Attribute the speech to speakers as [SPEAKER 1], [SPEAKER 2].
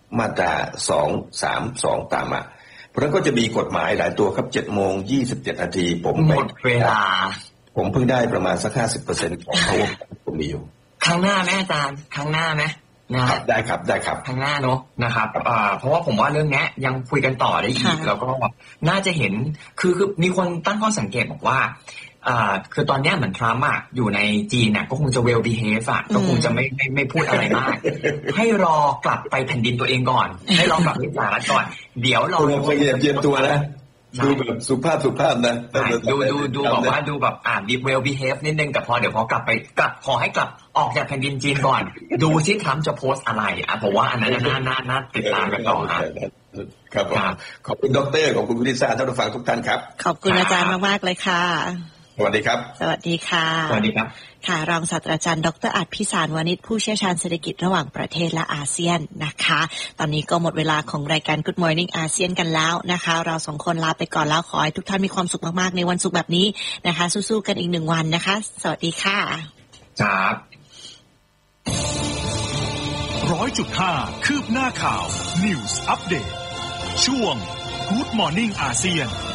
[SPEAKER 1] มาตรา232ตามมาเพราะฉะนั้นก็จะมีกฎหมายหลายตัวครับ7:27 นาทีผม
[SPEAKER 2] หมดเวลา
[SPEAKER 1] ผมเพิ่งได้ประมาณสัก 50% ของเขาผมมีอยู่
[SPEAKER 2] ครั้งหน้าแม่อาจารย์ครั้งหน้าไหม
[SPEAKER 1] นะครับได้ครับค
[SPEAKER 2] รั้งหน้าเนาะนะครับเพราะว่าผมว่าเรื่องนี้ยังคุยกันต่อได้อีกแล้วก็น่าจะเห็นคือมีคนตั้งข้อสังเกตบอกว่าคือตอนนี้เหมือนทรัมป์อยู่ในจีนก็คงจะ well behave ก็คงจะไม่พูดอะไรมากให้รอกลับไปแผ่นดินตัวเองก่อนให้รอกลับไปสหรัฐก่อนเดี๋ยวเรา
[SPEAKER 1] เตรียมตัวนะดูแบบสุภาพนะ
[SPEAKER 2] ดูบอกว่าดูแบบwell behave นิดนึงแต่เดี๋ยวพอกลับขอให้กลับออกจากแผ่นดินจีนก่อนดูซิทรัมป์จะโพสอะไรผมว่าอันนั้นน่าติดตามกันต่อ
[SPEAKER 1] ครับขอบคุณดร.ขอบคุณคุณลิซ่าท่านผู้ฟังทุกท่านครับ
[SPEAKER 3] ขอบคุณอาจารย์มากๆเลยค่ะ
[SPEAKER 1] สวัสดีครับ
[SPEAKER 3] สวัสดีค่ะ
[SPEAKER 2] สวัสดีครับ
[SPEAKER 3] ค่ะรองศาสตราจารย์ดร.อัฏฐพิสารวณิชผู้เชี่ยวชาญเศรษฐกิจระหว่างประเทศและอาเซียนนะคะตอนนี้ก็หมดเวลาของรายการ Good Morning อาเซียนกันแล้วนะคะเราสองคนลาไปก่อนแล้วขอให้ทุกท่านมีความสุขมากๆในวันศุกร์แบบนี้นะคะสู้ๆกันอีก1วันนะคะสวัสดีค่ะ
[SPEAKER 2] ครับ
[SPEAKER 4] 100.5 คืบหน้าข่าว News Update ช่วง Good Morning อาเซียน